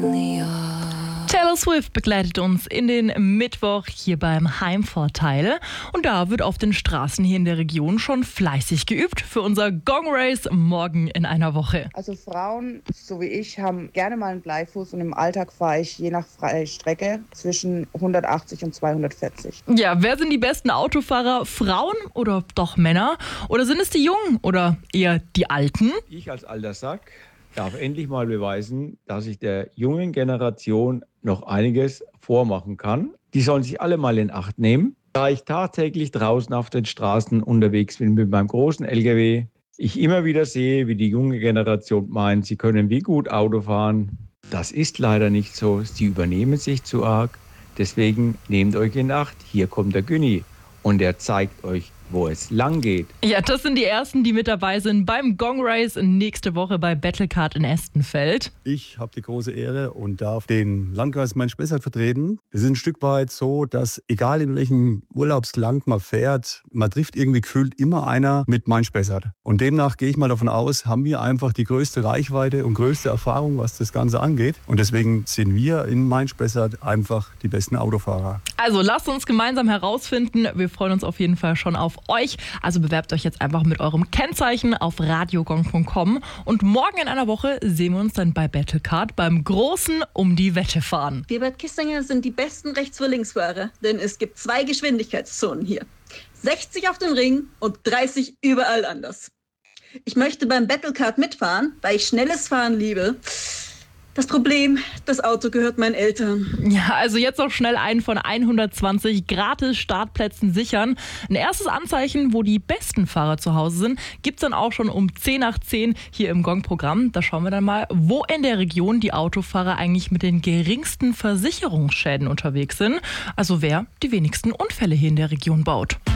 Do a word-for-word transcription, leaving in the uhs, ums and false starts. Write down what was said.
Taylor Swift begleitet uns in den Mittwoch hier beim Heimvorteil. Und da wird auf den Straßen hier in der Region schon fleißig geübt für unser Gong Race morgen in einer Woche. Also Frauen, so wie ich, haben gerne mal einen Bleifuß und im Alltag fahre ich je nach freie Strecke zwischen hundertachtzig und zweihundertvierzig. Ja, wer sind die besten Autofahrer? Frauen oder doch Männer? Oder sind es die Jungen oder eher die Alten? Ich als alter Sack darf endlich mal beweisen, dass ich der jungen Generation noch einiges vormachen kann. Die sollen sich alle mal in Acht nehmen. Da ich tagtäglich draußen auf den Straßen unterwegs bin mit meinem großen L K W, ich immer wieder sehe, wie die junge Generation meint, sie können wie gut Auto fahren. Das ist leider nicht so. Sie übernehmen sich zu arg. Deswegen nehmt euch in Acht. Hier kommt der Günni und er zeigt euch, wo es lang geht. Ja, das sind die Ersten, die mit dabei sind beim Gong Race nächste Woche bei Battlecard in Estenfeld. Ich habe die große Ehre und darf den Landkreis Main-Spessart vertreten. Es ist ein Stück weit so, dass egal in welchem Urlaubsland man fährt, man trifft irgendwie gefühlt immer einer mit Main-Spessart. Und demnach gehe ich mal davon aus, haben wir einfach die größte Reichweite und größte Erfahrung, was das Ganze angeht. Und deswegen sind wir in Main-Spessart einfach die besten Autofahrer. Also lasst uns gemeinsam herausfinden. Wir freuen uns auf jeden Fall schon auf euch. Also bewerbt euch jetzt einfach mit eurem Kennzeichen auf radiogong punkt com und morgen in einer Woche sehen wir uns dann bei Battlecard beim großen Um die Wette fahren. Wir Bad Kissinger sind die besten Rechts- vor Linksfahrer, denn es gibt zwei Geschwindigkeitszonen hier. sechzig auf dem Ring und dreißig überall anders. Ich möchte beim Battlecard mitfahren, weil ich schnelles Fahren liebe. Das Problem, das Auto gehört meinen Eltern. Ja, also jetzt auch schnell einen von hundertzwanzig gratis Startplätzen sichern. Ein erstes Anzeichen, wo die besten Fahrer zu Hause sind, gibt's dann auch schon um zehn nach zehn hier im Gong-Programm. Da schauen wir dann mal, wo in der Region die Autofahrer eigentlich mit den geringsten Versicherungsschäden unterwegs sind. Also wer die wenigsten Unfälle hier in der Region baut.